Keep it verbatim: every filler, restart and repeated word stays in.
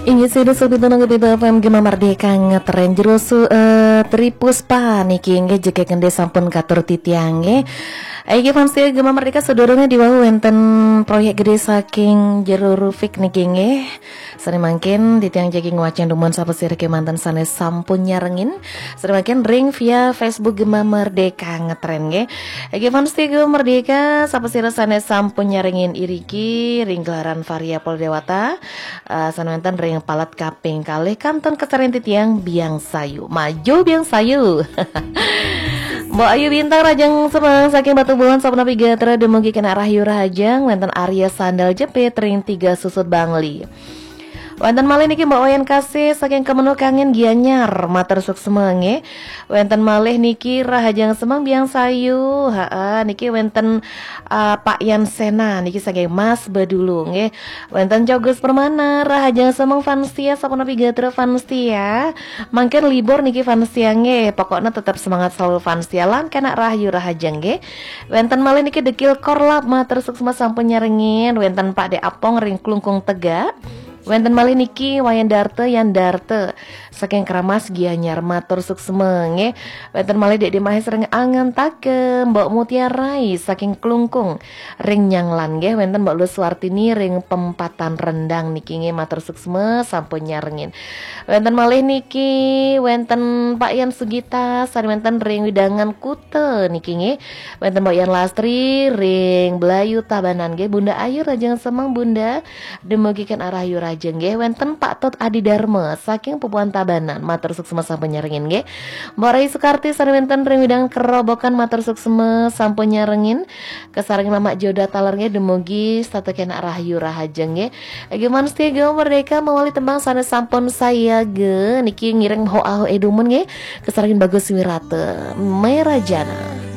Ini sudah sepitu nunggu pitu F M Gema Merdeka ngetren jerusu uh, Tripuspa niki nge jeke kende sampun katur titiange. Aiki fansi Gema Merdeka sedurunge di bawah wenten proyek gede saking jero Rufik niki nge. Sari mangkin titiang jeki ngwacen dumun sapa sir mantan sanes sampun nyarengin. Sari mangkin ring via Facebook Gema Merdeka ngetren nge. Aiki fansi Gema Merdeka sapa sir sanes sampun nyarengin iriki ring gelaran Varia Poldewata. Uh, sanwenten ring palat kaping kalih kanton kesarin titiang biang sayu maju biang sayu. Mbak Ayu Bintang Rajang Semang saking Batu Bulan Sapna Pigatra demugi kena Rahyu Rahajang wenten Arya Sandal Jepit ring tiga susut Bangli. Wenten malih niki Mbak Wayan Kasih saking Kemenul Kangen Gianyar matur suksmenge. Wenten malih niki Rahajang Semang biang sayu. Heeh niki wenten uh, Pak Yan Sena niki saking Mas Badulu nggih. Wenten Jogus Permana Rahajang Semang Fanstia sapana pigatra Fanstia. Mangken libur niki Fanstia nggih. Pokoknya tetap semangat selalu Fanstia lan kena Rahyu Rahajang nggih. Wenten malih niki Dekil Korlap matur suksma sampun nyarengin. Wenten Pak De Apong ring Klungkung Tegak. Wenten malih niki Wayan Darte Yan Darte saking Kramas Gianyar matur suksmenge. Wenten malih Dek Dimahes ring Angan Takem Mbok Mutiarai saking Klungkung ring Nyanglan nggih. Wenten Mbok Luswartini ring Pempatan Rendang niki nggih matur suksme sampun nyarengin. Wenten malih niki wenten Pak Yan Sugita sari wenten ring Widangan Kute niki nggih. Wenten Mbok Yan Lastri ring Belayu Tabanan nggih. Bunda Ayu Rajang Semang Bunda demugikan arah yu Rajeng nggih. Wenten Pak Tot Adi Dharma saking Pupuan Tabanan matur suksema sampun nyarengin nggih. Mbok Rai Sukarti sari wenten ring Widang Kerobokan matur suksema sampun nyarengin. Kesarengin Mamak Joda Taler nggih demugi satu kena Rahyu Rahajeng nggih. Gimana sih Gema Merdeka mawali tembang sanes sampun saya ge niki ngireng ho aho edumun nggih. Kesarengin Bagus Wirate Merajana.